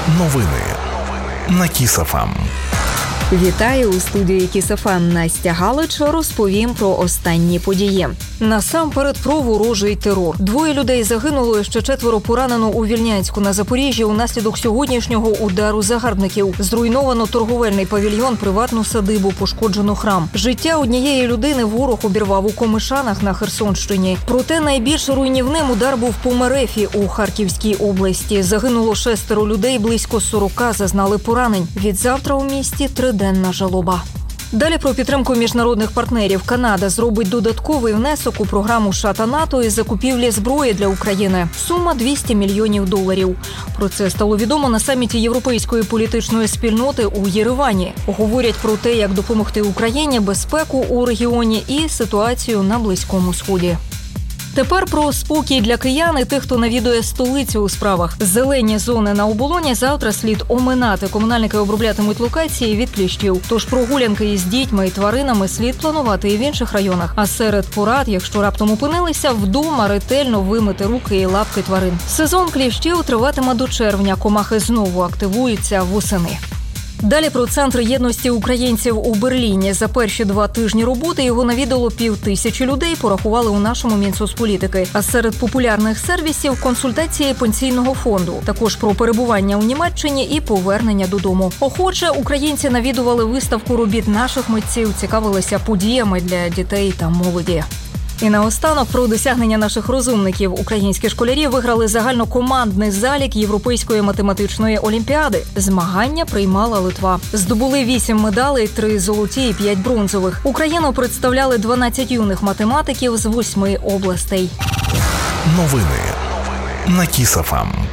Новини на Кіс.ФМ. Вітаю, у студії Кіс.ФМ Настя Галич. Розповім про останні події. Насамперед про ворожий терор. 2 людей загинуло, ще 4 поранено у Вільнянську на Запоріжжі унаслідок сьогоднішнього удару загарбників. Зруйновано торговельний павільйон, приватну садибу, пошкоджено храм. Життя однієї людини ворог обірвав у Комишанах на Херсонщині. Проте найбільш руйнівним удар був по Мерефі у Харківській області. Загинуло 6 людей, близько 40 зазнали поранень. Відзавтра у місті 3-денна жалоба. Далі про підтримку міжнародних партнерів. Канада зробить додатковий внесок у програму США та НАТО із закупівлі зброї для України. Сума $200 мільйонів. Про це стало відомо на саміті Європейської політичної спільноти у Єревані. Говорять про те, як допомогти Україні, безпеку у регіоні і ситуацію на Близькому Сході. Тепер про спокій для киян і тих, хто навідує столицю у справах. Зелені зони на оболоні завтра слід оминати. Комунальники оброблятимуть локації від кліщів. Тож прогулянки із дітьми і тваринами слід планувати і в інших районах. А серед порад, якщо раптом опинилися, вдома ретельно вимити руки і лапки тварин. Сезон кліщів триватиме до червня. Комахи знову активуються восени. Далі про центр єдності українців у Берліні. За перші 2 тижні роботи його навідало 5000 людей, порахували у нашому Мінсоцполітики. А серед популярних сервісів – консультації пенсійного фонду. Також про перебування у Німеччині і повернення додому. Охоче українці навідували виставку робіт наших митців, цікавилися подіями для дітей та молоді. І наостанок про досягнення наших розумників. Українські школярі виграли загальнокомандний залік Європейської математичної олімпіади. Змагання приймала Литва. Здобули 8 медалей, 3 золоті і 5 бронзових. Україну представляли 12 юних математиків з 8 областей. Новини на Кіс.ФМ.